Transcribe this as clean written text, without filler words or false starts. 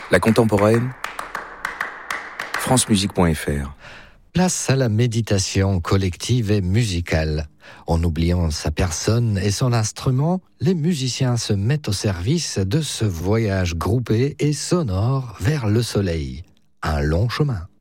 La contemporaine, francemusique.fr. Place à la méditation collective et musicale. En oubliant sa personne et son instrument, les musiciens se mettent au service de ce voyage groupé et sonore vers le soleil. Un long chemin.